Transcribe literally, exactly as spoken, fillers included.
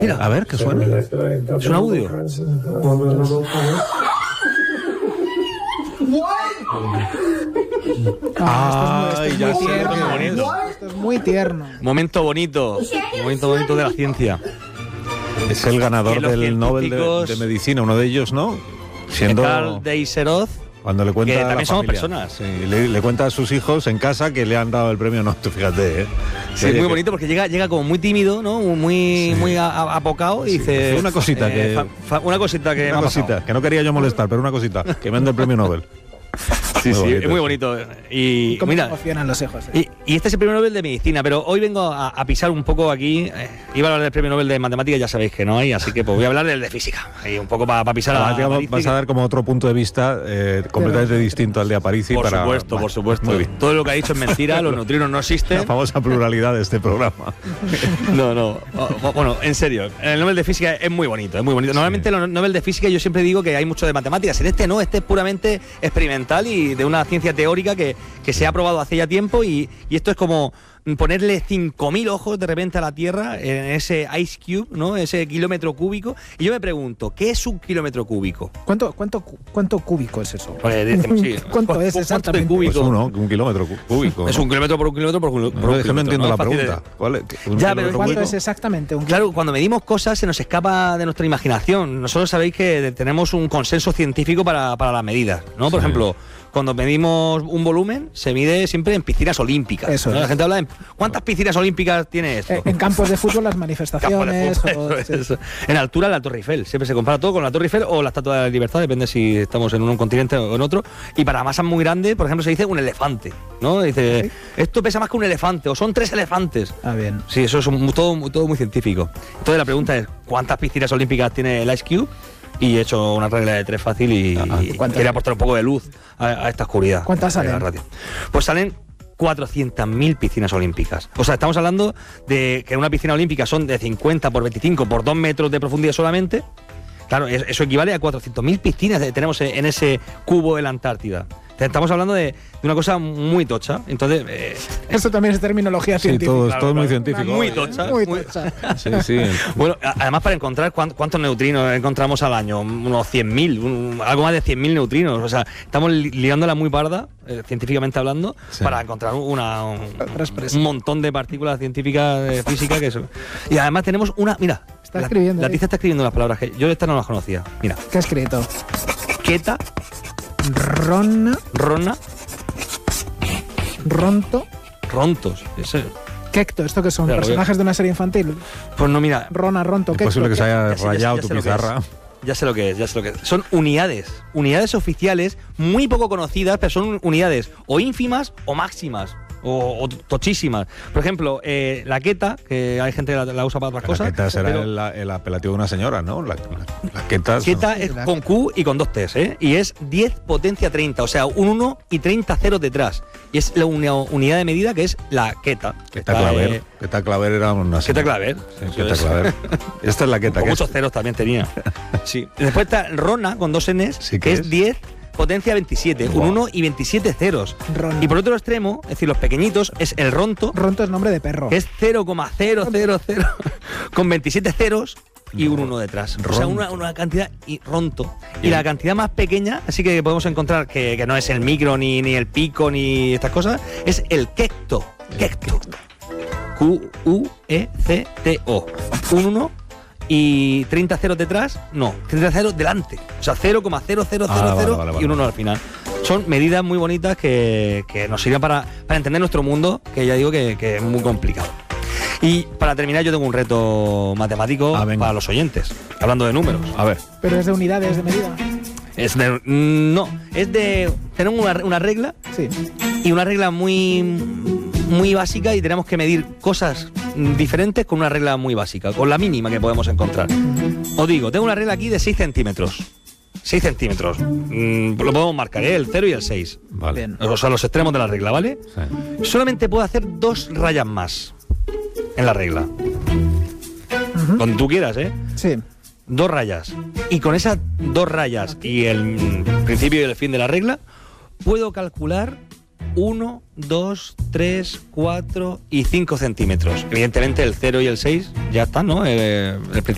Mira, a ver, ¿qué suena? ¿Es un audio? Ah, Ay, esto es ya muy sé, tierno. esto es bonito. Esto es muy tierno. Momento bonito, momento bonito de la ciencia. Es el ganador Que los del Nobel de, científicos- de Medicina, uno de ellos, ¿no? Siendo Carl Deiseroth, cuando le cuenta que a la también somos familia. personas. Sí, le, le cuenta a sus hijos en casa que le han dado el premio Nobel, tú fíjate, ¿eh? sí, Oye, muy que- bonito porque llega, llega como muy tímido, ¿no? Muy, Sí. muy a- a- apocado y Sí, dice... una cosita que- fa- fa- una cosita que me Una ha pasado. cosita, que no quería yo molestar, pero una cosita, que me han dado el premio Nobel. Sí, Muy sí, bonito es muy eso. bonito. Y ¿Cómo mira, se emocionan los hijos? eh? y, y este es el premio Nobel de Medicina, pero hoy vengo a, a pisar un poco aquí. eh, iba a hablar del premio Nobel de Matemáticas, ya sabéis que no hay, así que pues voy a hablar del de Física. Y un poco para pisar a, Además, digamos, Aparici, vas a dar como otro punto de vista eh, completamente distinto al de Aparici. Por para, supuesto, bueno, por supuesto. Muy bien. Todo lo que ha dicho es mentira, los neutrinos no existen. La famosa pluralidad de este programa. No, no. O- o- Bueno, en serio, el Nobel de Física es muy bonito, es muy bonito. Normalmente los Nobel de Física yo siempre digo que hay mucho de matemáticas. En este no, este es puramente experimental y de una ciencia teórica que, que se ha probado hace ya tiempo y, y esto es como ponerle cinco mil ojos de repente a la Tierra en ese ice cube, ¿no? Ese kilómetro cúbico. Y yo me pregunto, ¿qué es un kilómetro cúbico? ¿Cuánto, cuánto, cu- ¿Cuánto cúbico es eso? Pues, decimos, sí. ¿Cuánto es ¿Cuánto de exactamente? cúbico? Pues uno, un kilómetro cu- cúbico. Es ¿no? un kilómetro por un kilómetro por un, por No, un es que no kilómetro, entiendo la Es fácil de- pregunta. ¿Cuál es? ¿Un Ya, kilómetro pero ¿Cuánto cúbico? es exactamente? Un Claro, cuando medimos cosas se nos escapa de nuestra imaginación. Nosotros sabéis que tenemos un consenso científico para, para las medidas, ¿no? Por Sí. ejemplo, cuando medimos un volumen, se mide siempre en piscinas olímpicas. Eso ¿no? es. La gente habla de ¿cuántas piscinas olímpicas tiene esto? Eh, en campos de fútbol las Campo de manifestaciones. fútbol, o- eso es. En altura la Torre Eiffel. Siempre se compara todo con la Torre Eiffel o la Estatua de la Libertad, depende si estamos en un continente o en otro. Y para masas muy grandes, por ejemplo, se dice un elefante, ¿no? Dice, esto pesa más que un elefante o son tres elefantes. Ah, bien. Sí, eso es un- todo, todo muy científico. Entonces la pregunta es, ¿cuántas piscinas olímpicas tiene el Ice Cube? Y he hecho una regla de tres fácil y, Ah, y ¿cuántas? quería aportar un poco de luz a, a esta oscuridad. ¿Cuántas de la salen? radio. Pues salen cuatrocientas mil piscinas olímpicas. O sea, estamos hablando de que una piscina olímpica son de cincuenta por veinticinco por dos metros de profundidad solamente. Claro, es- eso equivale a cuatrocientas mil piscinas que tenemos en ese cubo de la Antártida. Estamos hablando de, de una cosa muy tocha. Entonces, eh, Esto también es terminología Sí, científica. todo, es- Claro, todo es muy claro. científico. Muy tocha. Muy muy- tocha. Sí, sí. Bueno, a- además para encontrar cuán- cuántos neutrinos encontramos al año, unos cien mil, un- algo más de cien mil neutrinos. O sea, estamos li- liándola muy parda, eh, científicamente hablando, Sí. para encontrar una, un, Otra expresión. un montón de partículas científicas de física que eso. Y además tenemos una, mira, Está la, escribiendo la ahí. tiza está escribiendo las palabras que yo estas no las conocía. Mira, ¿Qué ha escrito? Keta, Ronna, Rona, Ronto, Rontos. Ese- Kekto. ¿Esto que son? Claro, ¿Personajes de una serie infantil? pues no, mira, Rona, Ronto, Es Kekto. posible que se haya Ya sé- ya sé- rayado ya tu sé lo que pizarra. es. Ya sé lo que es, ya sé lo que es. Son unidades, unidades oficiales muy poco conocidas, pero son unidades o ínfimas o máximas. O, o tochísimas. Por ejemplo, eh, la queta, que hay gente que la, la usa para otras La cosas. queta será pero el, el apelativo de una señora, ¿no? La, la, la queta. queta es con Q y con dos T's, ¿eh? Y es diez potencia treinta, o sea, un uno y treinta ceros detrás. Y es la uni- unidad de medida que es la queta. Queta La, Claver. eh, Queta Claver era una Queta señora. Claver. Sí, Eso Queta es. Claver. Esta es la queta. Con que muchos es- ceros también tenía. Sí. Después está Rona con dos Ns, Sí, que ¿qué es es? diez potencia veintisiete, Wow. un uno y veintisiete ceros. Rona. Y por otro extremo, es decir, los pequeñitos, es el Ronto, Ronto es nombre de perro. que es cero coma cero cero cero con veintisiete ceros y un uno detrás. O sea, Ronto. una, una cantidad y Ronto. Y la cantidad más pequeña, así que podemos encontrar que, que no es el micro, ni, ni el pico, ni estas cosas, es el Kekto. Kekto. Q U E C T O. Un uno y treinta ceros detrás, no, treinta ceros delante. O sea, cero coma cero cero cero Ah, vale, cero vale, vale. y un uno al final. Son medidas muy bonitas que, que nos sirven para, para entender nuestro mundo, que ya digo que, que es muy complicado. Y para terminar, yo tengo un reto matemático Ah, venga. para los oyentes, hablando de números. A ver. Pero es de unidades de medida. Es de, mm, no, es de. Tenemos una, una regla Sí. y una regla muy, muy básica y tenemos que medir cosas mm, diferentes con una regla muy básica, con la mínima que podemos encontrar. Os digo, tengo una regla aquí de seis centímetros. seis centímetros. Mm, lo podemos marcar, ¿eh? El cero y el seis. Vale. Bien. O sea, los extremos de la regla, ¿vale? Sí. Solamente puedo hacer dos rayas más en la regla. Cuando tú quieras, ¿eh? Sí. Dos rayas. Y con esas dos rayas y el mm, principio y el fin de la regla, puedo calcular uno, dos, tres, cuatro y cinco centímetros. Evidentemente el cero y el seis ya están, ¿no? El, el principio